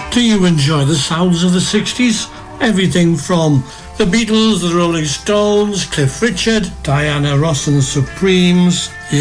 Do you enjoy the sounds of the 60s? Everything from the Beatles, the Rolling Stones, Cliff Richard, Diana Ross and the Supremes,